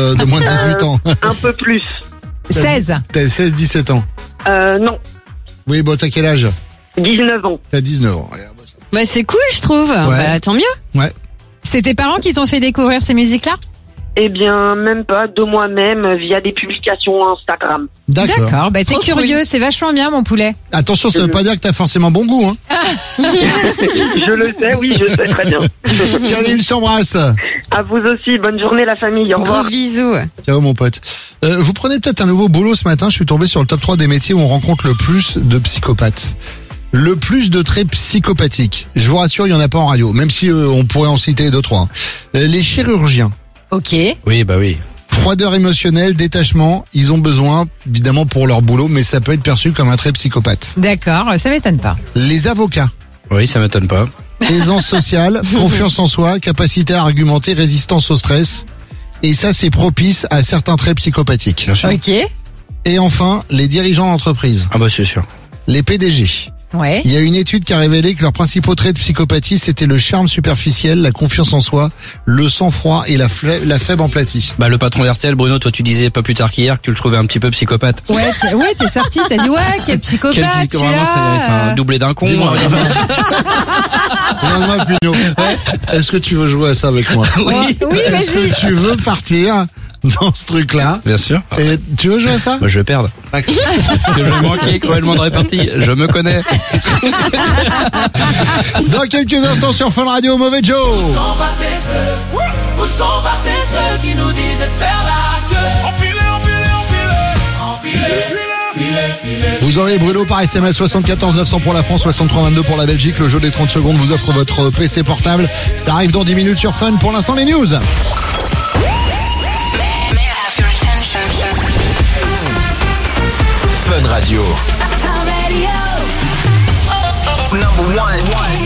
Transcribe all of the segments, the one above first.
de moins de 18 ans. Un peu plus. 16. T'as 16-17 ans. Non. Oui, bon, t'as quel âge? 19 ans. T'as 19 ans. Bah c'est cool, je trouve. Bah tant mieux. Ouais. C'est tes parents qui t'ont fait découvrir ces musiques-là? Eh bien, même pas, de moi-même, via des publications Instagram. D'accord. Bah t'es curieux, c'est vachement bien mon poulet. Attention, ça veut pas dire que t'as forcément bon goût, hein. Je le sais, oui, je sais très bien. Camille, je t'embrasse. À vous aussi, bonne journée la famille, au revoir. Gros bisous. Ciao mon pote. Vous prenez peut-être un nouveau boulot ce matin, je suis tombé sur le top 3 des métiers où on rencontre le plus de psychopathes. Le plus de traits psychopathiques. Je vous rassure, il y en a pas en radio, même si on pourrait en citer 2-3. Les chirurgiens. Ok. Oui, bah oui. Froideur émotionnelle, détachement, ils ont besoin, évidemment, pour leur boulot, mais ça peut être perçu comme un trait psychopathe. D'accord, ça m'étonne pas. Les avocats. Oui, ça m'étonne pas. Aisance sociale, confiance en soi, capacité à argumenter, résistance au stress. Et ça, c'est propice à certains traits psychopathiques. Bien sûr. Ok. Et enfin, les dirigeants d'entreprise. Ah bah c'est sûr. Les PDG. Ouais. Il y a une étude qui a révélé que leurs principaux traits de psychopathie, c'était le charme superficiel, la confiance en soi, le sang-froid et la faible empathie. Bah le patron d'RTL, Bruno, toi tu disais pas plus tard qu'hier que tu le trouvais un petit peu psychopathe. Ouais, t'es sorti, t'as dit ouais, quel psychopathe Vraiment, c'est un doublé d'un con. Dis-moi, regarde-moi, Pino. Est-ce que tu veux jouer à ça avec moi? Oui, Est-ce vas-y. que tu veux partir dans ce truc-là? Bien sûr. Et tu veux jouer à ça? Bah je vais perdre. Que je vais manquer cruellement de répartie. Je me connais. Dans quelques instants sur Fun Radio, Mauvais Joe. Où sont passés ceux qui nous disaient de faire la queue? Empilez. Vous aurez Bruno par SMS 74 900 pour la France, 63 22 pour la Belgique. Le jeu des 30 secondes vous offre votre PC portable. Ça arrive dans 10 minutes sur Fun. Pour l'instant, les news. Fun Radio. Number one.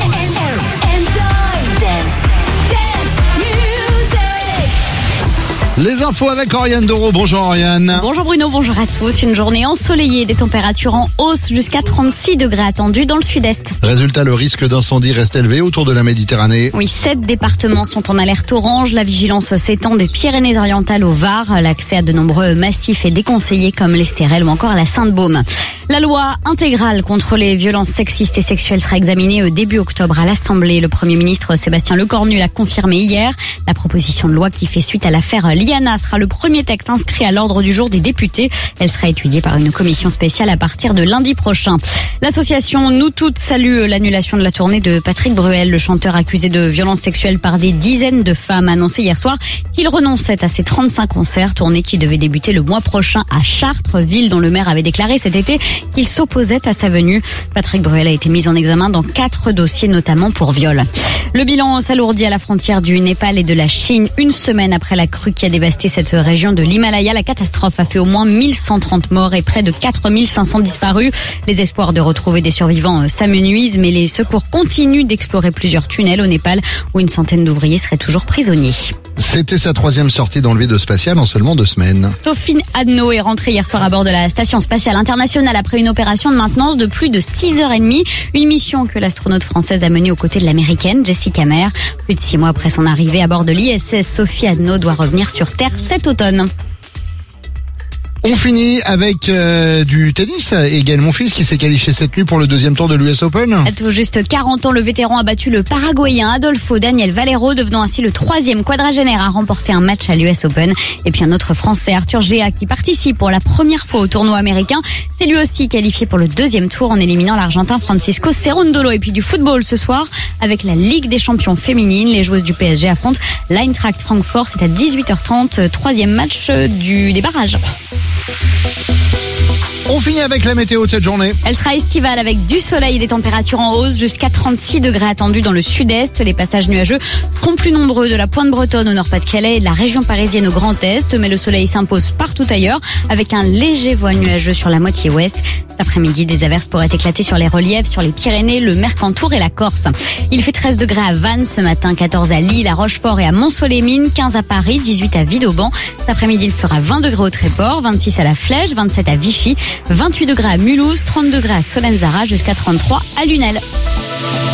Les infos avec Oriane Doro. Bonjour Oriane. Bonjour Bruno, bonjour à tous. Une journée ensoleillée, des températures en hausse jusqu'à 36 degrés attendus dans le sud-est. Résultat, le risque d'incendie reste élevé autour de la Méditerranée. Oui, 7 départements sont en alerte orange. La vigilance s'étend des Pyrénées-Orientales au Var. L'accès à de nombreux massifs est déconseillé comme l'Estérel ou encore la Sainte-Baume. La loi intégrale contre les violences sexistes et sexuelles sera examinée début octobre à l'Assemblée. Le Premier ministre Sébastien Lecornu l'a confirmé hier. La proposition de loi qui fait suite à l'affaire Liana sera le premier texte inscrit à l'ordre du jour des députés. Elle sera étudiée par une commission spéciale à partir de lundi prochain. L'association Nous Toutes salue l'annulation de la tournée de Patrick Bruel. Le chanteur accusé de violences sexuelles par des dizaines de femmes a annoncé hier soir qu'il renonçait à ses 35 concerts, tournée qui devait débuter le mois prochain à Chartres, ville dont le maire avait déclaré cet été qu'il s'opposait à sa venue. Patrick Bruel a été mis en examen dans 4 dossiers, notamment pour viol. Le bilan s'alourdit à la frontière du Népal et de la Chine. Une semaine après la crue qui a dévasté cette région de l'Himalaya, la catastrophe a fait au moins 1130 morts et près de 4500 disparus. Les espoirs de retrouver des survivants s'amenuisent, mais les secours continuent d'explorer plusieurs tunnels au Népal où une centaine d'ouvriers seraient toujours prisonniers. C'était sa 3e sortie dans le vide spatial en seulement 2 semaines. Sophie Adno est rentrée hier soir à bord de la Station Spatiale Internationale après une opération de maintenance de plus de 6h30. Une mission que l'astronaute française a menée aux côtés de l'américaine Jessica Meir. Plus de 6 mois après son arrivée à bord de l'ISS, Sophie Adno doit revenir sur Terre cet automne. On finit avec du tennis. Egaël Monfils qui s'est qualifié cette nuit pour le 2e tour de l'US Open. À tout juste 40 ans, le vétéran a battu le Paraguayen Adolfo Daniel Valero, devenant ainsi le 3e quadragénaire à remporter un match à l'US Open. Et puis un autre Français, Arthur Géa, qui participe pour la première fois au tournoi américain, s'est lui aussi qualifié pour le 2e tour en éliminant l'Argentin Francisco Cerundolo. Et puis du football ce soir avec la Ligue des champions féminines. Les joueuses du PSG affrontent l'Eintracht Francfort. C'est à 18h30, 3e match des barrages. On finit avec la météo de cette journée. Elle sera estivale avec du soleil et des températures en hausse jusqu'à 36 degrés attendus dans le sud-est. Les passages nuageux seront plus nombreux de la pointe bretonne au Nord-Pas-de-Calais et de la région parisienne au Grand Est. Mais le soleil s'impose partout ailleurs avec un léger voile nuageux sur la moitié ouest. Cet après-midi, des averses pourraient éclater sur les reliefs, sur les Pyrénées, le Mercantour et la Corse. Il fait 13 degrés à Vannes ce matin, 14 à Lille, à Rochefort et à Mont-Soleil-Mines, 15 à Paris, 18 à Vidauban. Cet après-midi, il fera 20 degrés au Tréport, 26 à la Flèche, 27 à Vichy, 28 degrés à Mulhouse, 30 degrés à Solenzara, jusqu'à 33 à Lunel.